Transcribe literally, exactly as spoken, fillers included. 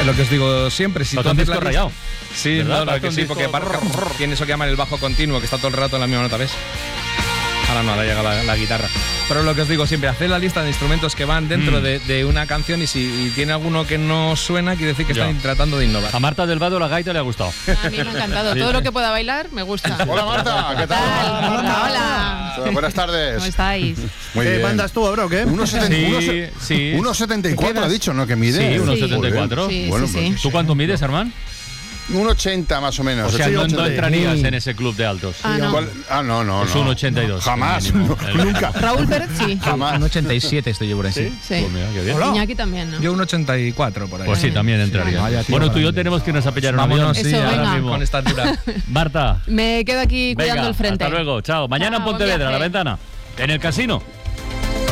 lo que os digo siempre, si Ratón tú haces disco la rayado. Sí, ¿verdad? no, no, que Ratón sí, disco- porque Barca tiene eso que llaman el bajo continuo, que está todo el rato en la misma nota, ¿ves? Ahora no, ahora llega la, la guitarra. Pero lo que os digo siempre, haced la lista de instrumentos que van dentro Mm. de, de una canción y si y tiene alguno que no suena, quiere decir que Ya. están tratando de innovar. A Marta del Vado la gaita le ha gustado. A mí me ha encantado. Todo lo que pueda bailar me gusta. Hola Marta, ¿qué tal? Hola, hola. Buenas tardes. ¿Cómo estáis? Muy ¿Qué bien. mandas tú, bro? ¿Qué? uno setenta y cuatro Sí, sí. uno setenta y cuatro ha dicho, ¿no? Que mide. Sí, uno Sí. setenta y cuatro. Sí, Bueno, sí, pues, sí. ¿Tú cuánto mides, Armán? uno ochenta más o menos. O sea, Sí, no, no ochenta. entrarías en ese club de altos. Ah, no. ¿Cuál? Ah, no, no, Es no. un ochenta y dos. Jamás, el mínimo, no, el mínimo. nunca. Raúl Pérez, sí. Jamás. Un ochenta y siete estoy yo por ahí. ¿Sí? Sí. Pues mira, qué bien. Hola. Iñaki también, ¿no? Yo un ochenta y cuatro por ahí. Pues sí, también entraría. Vaya, tío, Bueno, tú y yo grande. tenemos que irnos a pillar un avión. Vámonos, sí, Eso, ahora venga. mismo con esta altura. Marta, Me quedo aquí venga, cuidando el frente. hasta luego. Chao. Mañana en Chao, buen Pontevedra, a la viaje. ventana. En el casino.